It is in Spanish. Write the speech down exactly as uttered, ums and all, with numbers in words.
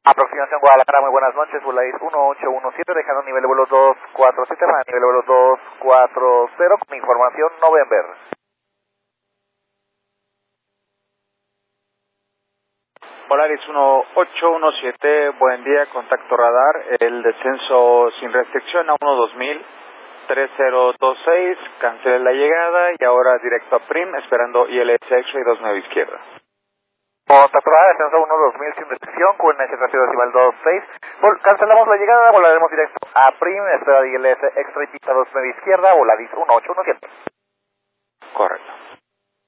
Aproximación Guadalajara, muy buenas noches, Volaris uno ocho uno siete, dejando nivel de vuelo dos cuatro siete, para nivel de vuelo dos cuatro cero, con información November. Volaris uno ocho uno siete, buen día, contacto radar, el descenso sin restricción a uno dos mil, tres cero dos seis, cancele la llegada y ahora directo a Prim, esperando I L S X-Ray dos nueve izquierda. Contacto radar, descenso uno dos mil sin restricción, Q N S trasiego decimal dos seis, Vol cancelamos la llegada, volaremos directo a Prim, espera I L S X-Ray pista dos nueve izquierda, Volaris uno ocho uno siete. Correcto.